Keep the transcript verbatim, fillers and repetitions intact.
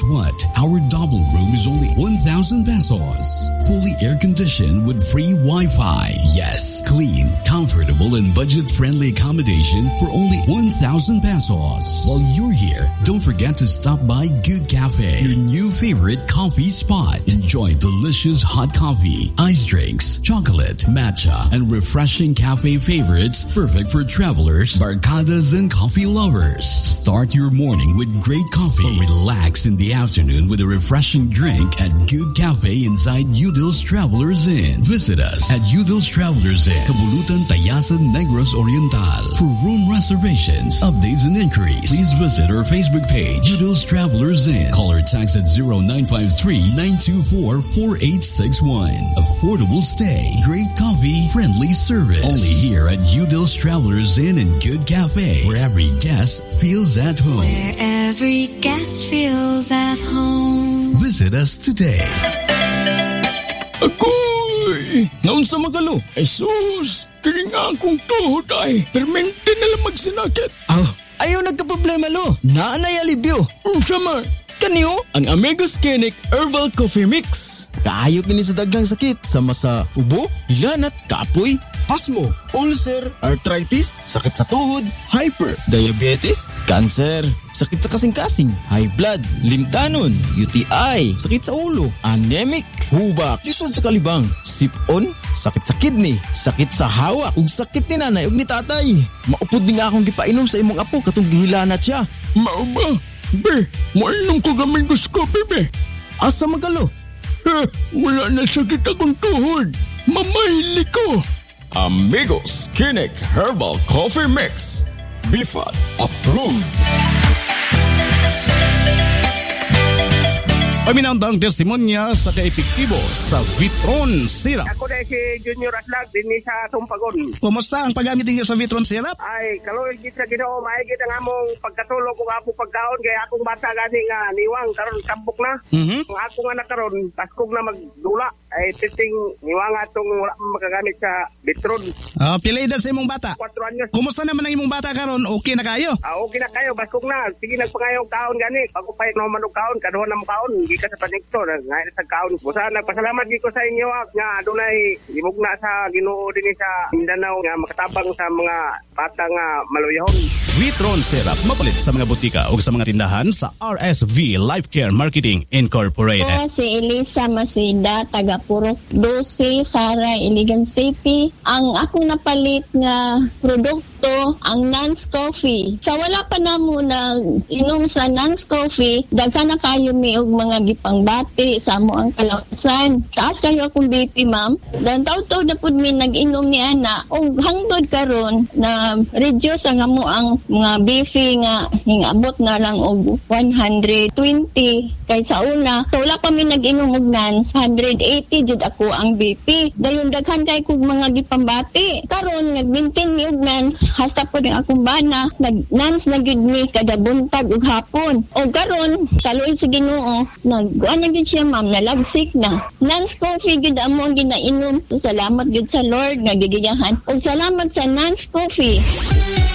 guess what? Our double room is only one thousand pesos. Fully air-conditioned with free Wi-Fi. Yes, clean, comfortable, and budget-friendly accommodation for only one thousand pesos. While you're here, don't forget to stop by Good Cafe, your new favorite coffee spot. Enjoy delicious hot coffee, ice drinks, chocolate, matcha, and refreshing cafe favorites perfect for travelers, barcadas, and coffee lovers. Start your morning with great coffee or relax in the afternoon with a refreshing drink at Good Cafe inside Udil's Travelers Inn. Visit us at Udil's Travelers Inn, Kabulutan, Tayasan, Negros Oriental. For room reservations, updates, and inquiries, please visit our Facebook page, Udil's Travelers Inn. Call or text at zero nine five three, nine two four, four eight six one. Affordable stay, great coffee, friendly service. Only here at Udil's Travelers Inn and Good Cafe, where every guest feels at home. Where every guest feels at home. Visit us today. Agoy! Naon sa magalo? Jesus! Kini nga akong tuhod ay. Permente na lang magsinakit. Ah, ayaw nagka-problema lo. Naanay alibyo. Um, sama. Kaniyo? Ang Amigos Clinic Herbal Coffee Mix. Kaayop ni sa daghang sakit. Sama sa ubo, hilanat, kapoy, pasmo, ulcer, arthritis, sakit sa tuhod, hyper, diabetes, cancer, sakit sa kasing-kasing, high blood, limtanon, U T I, sakit sa ulo, anemic, hubak, lisod sa kalibang, sipon, sakit sa kidney, sakit sa hawak, ug sakit ni nanay ug ni tatay. Maupod ni nga akong gipainom sa imong apo katong gihilanat siya. Mao ba? Be, mainom ko gamay ko sa coffee, be. Asa magalo? Eh, wala na sakit akong tuhod. Mamahili ko. Amigos Clinic Herbal Coffee Mix. B F A D approved. Paminandang testimonya sa kaepektibo sa Vitron Syrup. Ako na si Junior Atlag din sa Tumpagon. Kumusta ang paggamit ninyo sa Vitron Syrup? Ay, kaloy gid sa Ginoo, maigit ang among pagkatulog kung apo pagkaon kay akong bata gani nga niwang karon kambok na. Mhm. Ang ako nga nakaron, paskog na magdula ay titing niwang atong wala makagamit sa Vitron. Ah, pilay sa imong bata. four anyos. Kumusta naman ang imong bata karon? Okay na kayo? Ah, okay na kayo, baskog na. Sige nagpangayong kaon gani. Pag upay no manug kaon, kaduha na mo kaon, gi ka sa panektor, ngayon sa kaon. Busa nagpasalamat gi ko sa inyo nga adunay imugna sa Ginoo dinhi sa Mindanao nga makatabang sa mga bata nga maluyahon. Vitron Syrup mapalit sa mga butika o sa mga tindahan sa R S V Life Care Marketing Incorporated. Ako si Elisa Masida, taga Purok twelve, Sara, Iligan City. Ang akong napalit nga produkto, ang Nance Coffee. Sa wala pa na mo na inom sa Nance Coffee, daghan na kayo mi og mga gipangbati sa mo ang kalawasan. Taas kayo akong B P, ma'am. Dan taw-taw na pud mi nag-inom ni ana. Og hangtod karon na reduce ang amo ang mga B P nga hingabot na lang og one hundred twenty kay sa una. So wala pa mi nag-inom og Nance, one hundred eighty jud ako ang B P. Dayon daghan kay kog mga gipambati. Karon nag-maintain mi og Nance hasta po ng akong bana, nag-Nance na gud mi kada buntag ug hapon. O karon, kaloy sa Ginoo, nag-ano gud siya ma'am, nalagsik na. Nance Coffee gud amo ang ginainom. So, salamat gud sa Lord nga gigiyahan. O salamat sa Nance Coffee.